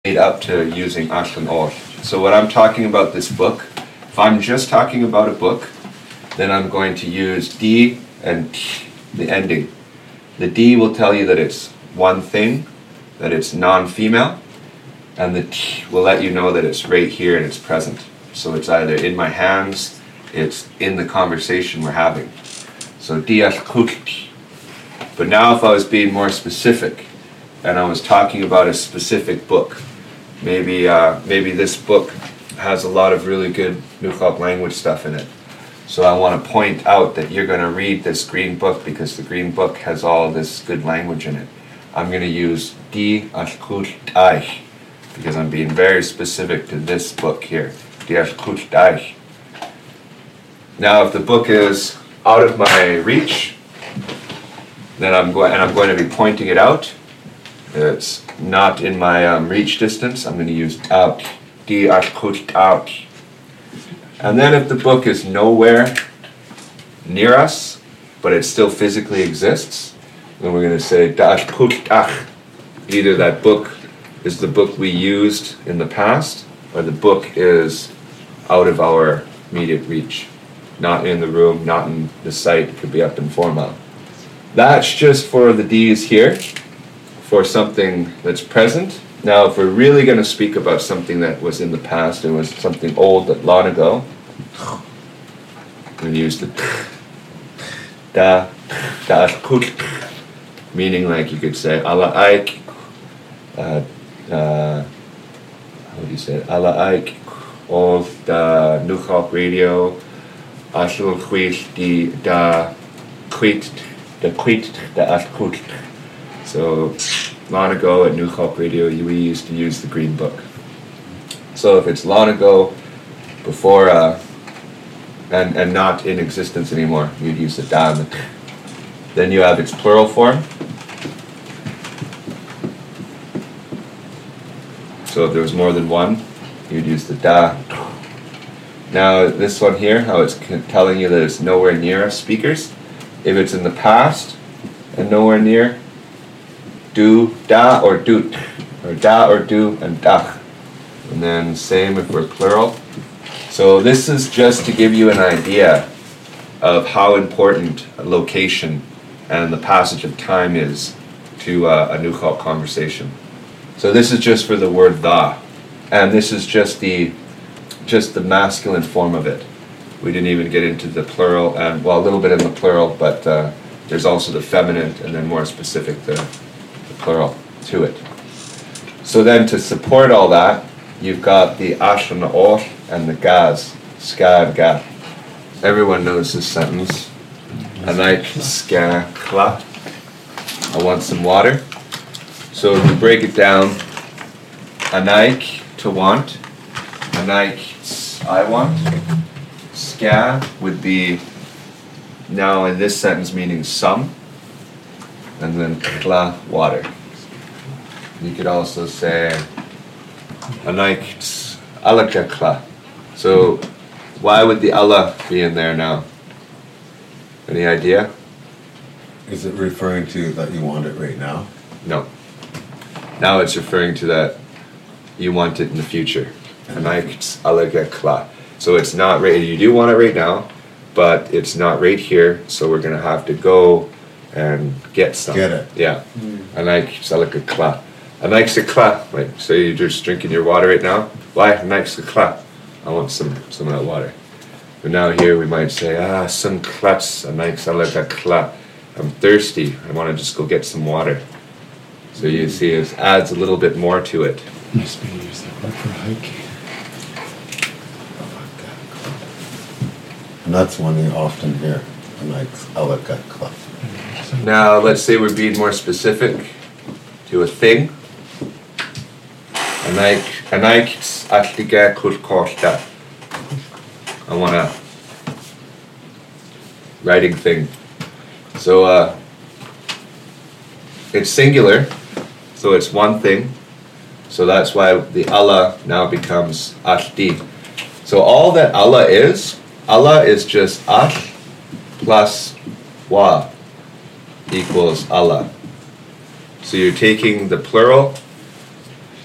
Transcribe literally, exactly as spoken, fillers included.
made up to using ash and or. So when I'm talking about this book, if I'm just talking about a book, then I'm going to use D and T, the ending. The D will tell you that it's one thing, that it's non-female, and the T will let you know that it's right here and it's present. So it's either in my hands, it's in the conversation we're having. So D ash kukt. But now if I was being more specific, and I was talking about a specific book, maybe uh, maybe this book has a lot of really good Nukop language stuff in it. So I want to point out that you're going to read this green book because the green book has all this good language in it. I'm going to use Di Ashkut because I'm being very specific to this book here. Di Ashkut. Now if the book is out of my reach, then I'm going and I'm going to be pointing it out. It's not in my um, reach distance. I'm going to use out. Di Ashkut out. And then if the book is nowhere near us, but it still physically exists, then we're going to say da ashkut ach. Either that book is the book we used in the past, or the book is out of our immediate reach. Not in the room, not in the site, it could be up in Formal. That's just for the D's here, for something that's present. Now, if we're really going to speak about something that was in the past and was something old that long ago, we're going to use the da, da, kut, meaning like you could say, ala aik, uh, uh, how do you say it? Ala aik, of the Nukop radio, ashul kwit, di, da, kwit, the kwit, da, ashkut. So, long ago at Nukop Radio, we used to use the green book. So if it's long ago, before, uh, and, and not in existence anymore, you'd use the da and the t. Then you have its plural form. So if there was more than one, you'd use the da. Now this one here, how it's telling you that it's nowhere near us speakers. If it's in the past and nowhere near, do, da, or doot, or da, or do, and dach. And then same if we're plural. So this is just to give you an idea of how important a location and the passage of time is to uh, a Nukop conversation. So this is just for the word the, and this is just the just the masculine form of it. We didn't even get into the plural, and well, a little bit in the plural, but uh, there's also the feminine, and then more specific the plural to it. So then to support all that, you've got the ash and the or and the gaz, ska and ga. Everyone knows this sentence. Anaik ska kla. I want some water. So if we break it down, anaik, to want. Anaik, I want. Ska would be now in this sentence meaning some. And then kla, water. You could also say anaik alaka kla. So why would the Allah be in there now? Any idea? Is it referring to that you want it right now? No. Now it's referring to that you want it in the future. Anaik alaka kla. So it's not right, you do want it right now, but it's not right here, so we're gonna have to go and get some. Get it. Yeah. Anaik salaka kla. Anaik kla. Like, so you're just drinking your water right now. Why? Anaik kla. I want some some of that water. But now here we might say, ah, some klats. Anaik salaka kla. I'm thirsty. I want to just go get some water. So you see, it adds a little bit more to it. Must be used that word for hiking. And that's one you often hear. Like alaka kla. Now let's say we're being more specific to a thing. Anaik anaik atliga kurkosta. I want a writing thing. So uh, it's singular, so it's one thing. So that's why the Allah now becomes ashdi. So all that Allah is, Allah is just ash plus wa equals Allah. So you're taking the plural